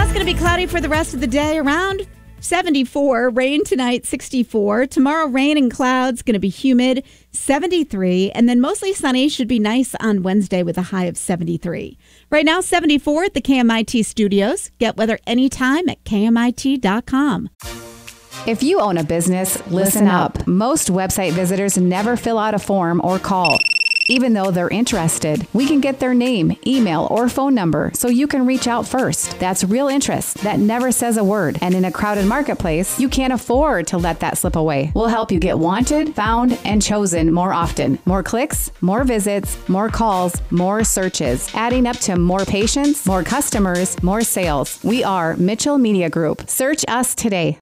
it's going to be cloudy for the rest of the day, around 74. Rain tonight, 64. Tomorrow, rain and clouds, going to be humid, 73. And then mostly sunny, should be nice on Wednesday with a high of 73. Right now, 74 at the KMIT studios. Get weather anytime at KMIT.com. If you own a business, listen up. Most website visitors never fill out a form or call. Even though they're interested, we can get their name, email, or phone number so you can reach out first. That's real interest that never says a word. And in a crowded marketplace, you can't afford to let that slip away. We'll help you get wanted, found, and chosen more often. More clicks, more visits, more calls, more searches, adding up to more patients, more customers, more sales. We are Mitchell Media Group. Search us today.